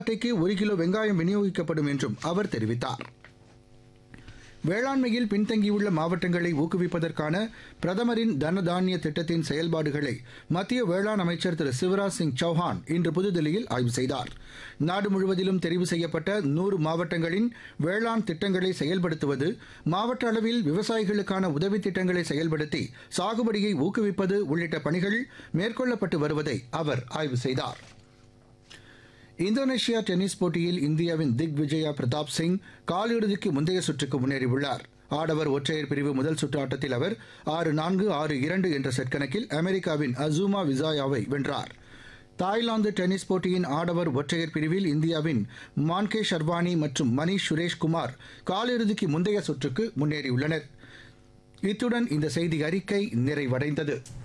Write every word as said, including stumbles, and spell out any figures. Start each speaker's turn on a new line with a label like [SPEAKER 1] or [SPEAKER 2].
[SPEAKER 1] அட்டைக்கு ஒரு கிலோ வெங்காயம் விநியோகிக்கப்படும் என்றும் அவர் தெரிவித்தார். வேளாண்மையில் பின்தங்கியுள்ள மாவட்டங்களை ஊக்குவிப்பதற்கான பிரதமரின் தனதானிய திட்டத்தின் செயல்பாடுகளை மத்திய வேளாண் அமைச்சர் திரு சிவராஜ் சிங் சௌஹான் இன்று புதுதில்லியில் ஆய்வு செய்தார். நாடு முழுவதிலும் தெரிவு செய்யப்பட்ட நூறு மாவட்டங்களின் வேளாண் திட்டங்களை செயல்படுத்துவது, மாவட்ட அளவில் விவசாயிகளுக்கான உதவித் திட்டங்களை செயல்படுத்தி சாகுபடியை ஊக்குவிப்பது உள்ளிட்ட பணிகள் மேற்கொள்ளப்பட்டு வருவதை அவர் ஆய்வு செய்தார். இந்தோனேஷியா டென்னிஸ் போட்டியில் இந்தியாவின் திக் விஜயா பிரதாப் சிங் காலிறுதிக்கு முந்தைய சுற்றுக்கு முன்னேறியுள்ளார். ஆடவர் ஒற்றையர் பிரிவு முதல் சுற்று ஆட்டத்தில் அவர் ஆறு நான்கு ஆறு இரண்டு என்ற செட் கணக்கில் அமெரிக்காவின் அசூமா விசாயாவை வென்றார். தாய்லாந்து டென்னிஸ் போட்டியின் ஆடவர் ஒற்றையர் பிரிவில் இந்தியாவின் மான்கே ஷர்வானி மற்றும் மணீஷ் சுரேஷ்குமார் காலிறுதிக்கு முந்தைய சுற்றுக்கு முன்னேறியுள்ளனர். இத்துடன் இந்த செய்தி அறிக்கை நிறைவடைந்தது.